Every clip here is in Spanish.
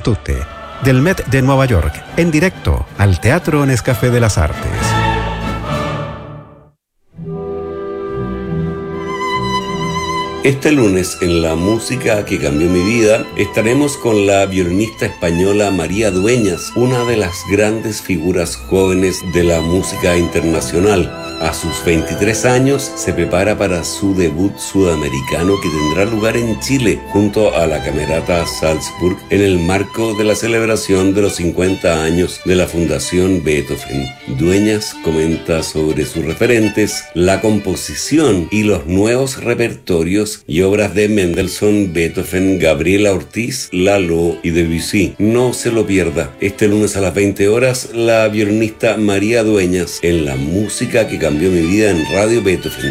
Tutte, del Met de Nueva York, en directo al Teatro Nescafé de las Artes. Este lunes, en La Música que Cambió Mi Vida, estaremos con la violinista española María Dueñas, una de las grandes figuras jóvenes de la música internacional. A sus 23 años se prepara para su debut sudamericano que tendrá lugar en Chile junto a la Camerata Salzburg en el marco de la celebración de los 50 años de la Fundación Beethoven. Dueñas comenta sobre sus referentes, la composición y los nuevos repertorios y obras de Mendelssohn, Beethoven, Gabriela Ortiz, Lalo y Debussy. No se lo pierda. Este lunes a las 20 horas, la violinista María Dueñas en La Música que Cambió Mi Vida en Radio Beethoven.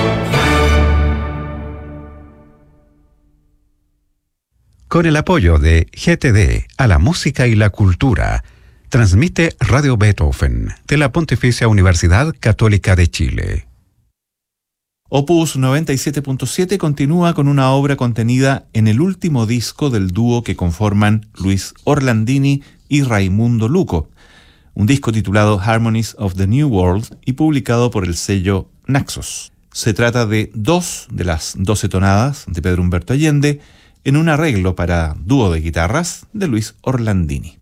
Con el apoyo de GTD a la música y la cultura, transmite Radio Beethoven de la Pontificia Universidad Católica de Chile. Opus 97.7 continúa con una obra contenida en el último disco del dúo que conforman Luis Orlandini y Raimundo Luco, un disco titulado Harmonies of the New World y publicado por el sello Naxos. Se trata de 2 de las 12 tonadas de Pedro Humberto Allende en un arreglo para dúo de guitarras de Luis Orlandini.